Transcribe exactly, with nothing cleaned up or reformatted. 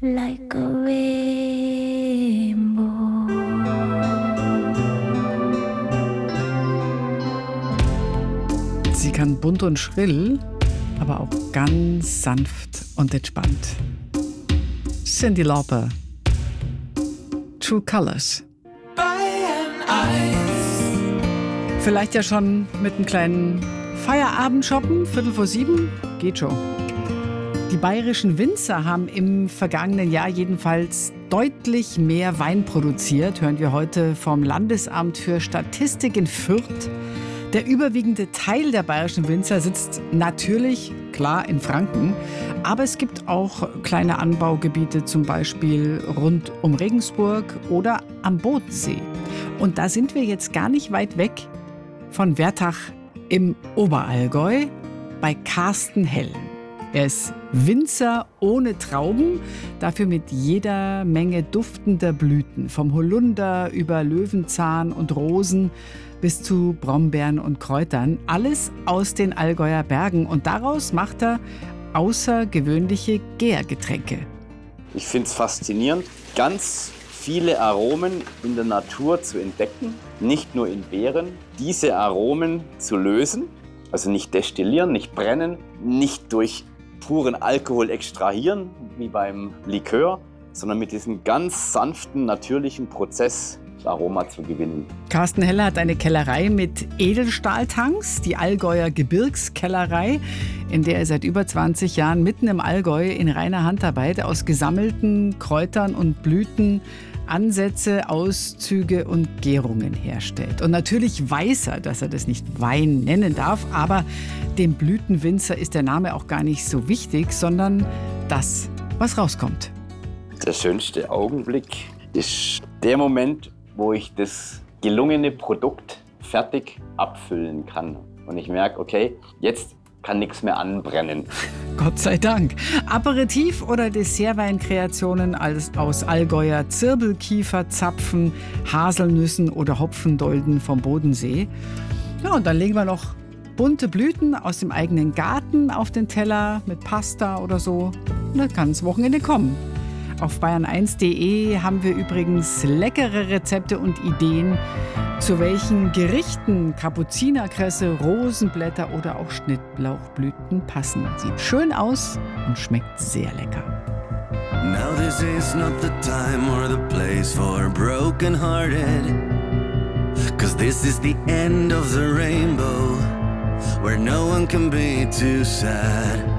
like a rainbow. Sie kann bunt und schrill, aber auch ganz sanft und entspannt. Cyndi Lauper. True Colors. Vielleicht ja schon mit einem kleinen Feierabend shoppen, Viertel vor sieben, geht schon. Die bayerischen Winzer haben im vergangenen Jahr jedenfalls deutlich mehr Wein produziert, hören wir heute vom Landesamt für Statistik in Fürth. Der überwiegende Teil der bayerischen Winzer sitzt natürlich, klar, in Franken. Aber es gibt auch kleine Anbaugebiete, zum Beispiel rund um Regensburg oder am Bodensee. Und da sind wir jetzt gar nicht weit weg von Wertach im Oberallgäu bei Carsten Hell. Er ist Winzer ohne Trauben, dafür mit jeder Menge duftender Blüten. Vom Holunder über Löwenzahn und Rosen bis zu Brombeeren und Kräutern. Alles aus den Allgäuer Bergen. Und daraus macht er außergewöhnliche Gärgetränke. Ich finde es faszinierend, ganz viele Aromen in der Natur zu entdecken. Nicht nur in Beeren. Diese Aromen zu lösen, also nicht destillieren, nicht brennen, nicht durch puren Alkohol extrahieren, wie beim Likör, sondern mit diesem ganz sanften, natürlichen Prozess das Aroma zu gewinnen. Carsten Heller hat eine Kellerei mit Edelstahltanks, die Allgäuer Gebirgskellerei, in der er seit über zwanzig Jahren mitten im Allgäu in reiner Handarbeit aus gesammelten Kräutern und Blüten Ansätze, Auszüge und Gärungen herstellt. Und natürlich weiß er, dass er das nicht Wein nennen darf, aber dem Blütenwinzer ist der Name auch gar nicht so wichtig, sondern das, was rauskommt. Der schönste Augenblick ist der Moment, wo ich das gelungene Produkt fertig abfüllen kann. Und ich merke, okay, jetzt kann nichts mehr anbrennen. Gott sei Dank. Aperitif- oder Dessertweinkreationen aus Allgäuer Zirbelkieferzapfen, Haselnüssen oder Hopfendolden vom Bodensee. Ja, und dann legen wir noch bunte Blüten aus dem eigenen Garten auf den Teller mit Pasta oder so. Und dann kann das Wochenende kommen. Auf bayern eins punkt de haben wir übrigens leckere Rezepte und Ideen, zu welchen Gerichten Kapuzinerkresse, Rosenblätter oder auch Schnittlauchblüten passen. Sieht schön aus und schmeckt sehr lecker. Now this is not the time or the place for broken-hearted, 'cause this is the end of the rainbow, where no one can be too sad.